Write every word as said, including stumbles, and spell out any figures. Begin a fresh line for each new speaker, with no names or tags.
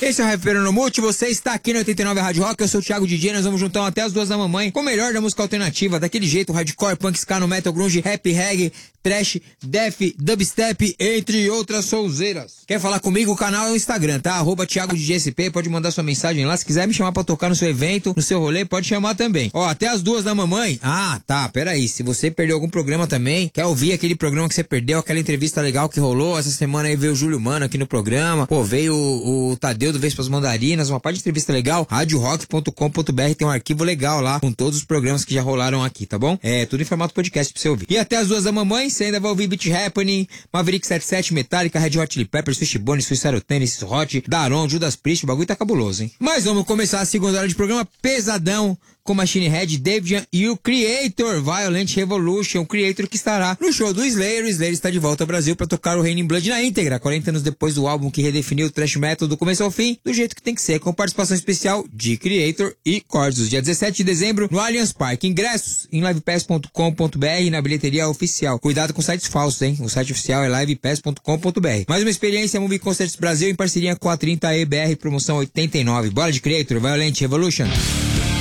Esse é o Rap Peronomute, você está aqui no oitenta e nove Rádio Rock, eu sou o Thiago D J, nós vamos juntar até as duas da mamãe com o melhor da música alternativa, daquele jeito, hardcore, punk, ska, no metal, grunge, rap, reggae, trash, death, dubstep, entre outras souzeiras. Quer falar comigo? O canal é o Instagram, tá? Arroba Thiago D J S P, pode mandar sua mensagem lá, se quiser me chamar pra tocar no seu evento, no seu rolê, pode chamar também. Ó, até as duas da mamãe, ah, tá, peraí, se você perdeu algum programa também, quer ouvir aquele programa que você perdeu, aquela entrevista legal que rolou, essa semana aí veio o Júlio Mano aqui no programa, pô, veio o, o Tadeu do Vespas Mandarinas, uma parte de entrevista legal, rádio rock ponto com ponto b r, tem um arquivo legal lá, com todos os programas que já rolaram aqui, tá bom? É, tudo em formato podcast pra você ouvir. E até as duas da mamãe, você ainda vai ouvir Beat Happening, Maverick setenta e sete, Metallica, Red Hot Chili Peppers, Fishbone, Suicidal Tennis, Hot, Daron, Judas Priest, o bagulho tá cabuloso, hein? Mas vamos começar a segunda hora de programa pesadão, com Machine Head, Davian e o Creator, Violent Revolution, o Creator que estará no show do Slayer. O Slayer está de volta ao Brasil para tocar o Raining Blood na íntegra, quarenta anos depois do álbum que redefiniu o thrash metal do começo ao fim, do jeito que tem que ser, com participação especial de Creator e Corsos. Dia dezessete de dezembro, no Allianz Parque. Ingressos em livepass ponto com ponto b r e na bilheteria oficial. Cuidado com sites falsos, hein? O site oficial é livepass ponto com ponto b r. Mais uma experiência Movie Concerts Brasil em parceria com a trinta E B R, promoção oitenta e nove. Bora de Creator, Violent Revolution.